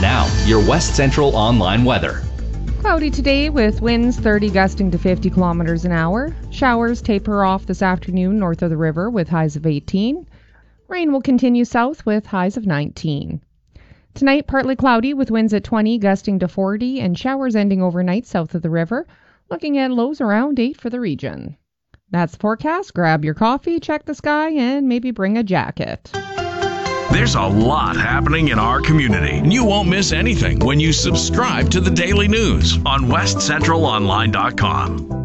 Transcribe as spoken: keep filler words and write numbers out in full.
Now, your West Central Online weather. Cloudy today with winds thirty gusting to fifty kilometers an hour. Showers taper off this afternoon north of the river with highs of eighteen. Rain will continue south with highs of nineteen. Tonight, partly cloudy with winds at twenty gusting to forty and showers ending overnight south of the river. Looking at lows around eight for the region. That's the forecast. Grab your coffee, check the sky, and maybe bring a jacket. There's a lot happening in our community, and you won't miss anything when you subscribe to the Daily News on west central online dot com.